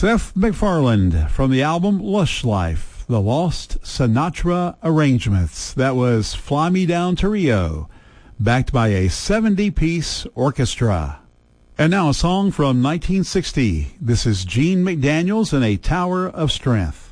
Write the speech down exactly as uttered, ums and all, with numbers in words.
Seth MacFarlane from the album Lush Life, the Lost Sinatra Arrangements. That was Fly Me Down to Rio, backed by a seventy-piece orchestra. And now a song from nineteen sixty. This is Gene McDaniels in A Tower of Strength.